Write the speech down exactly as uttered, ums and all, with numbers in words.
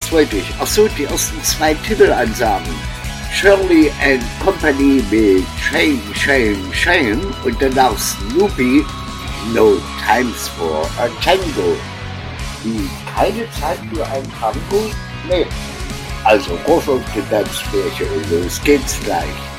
zweite. Achso, die ersten zwei Titelansagen. Shirley and Company mit Shame, Shame, Shame und danach Snoopy, No Times for a Tango. Wie, keine Zeit für ein Tango? Nee. Also Rosamunde Tanzfläche und los geht's gleich.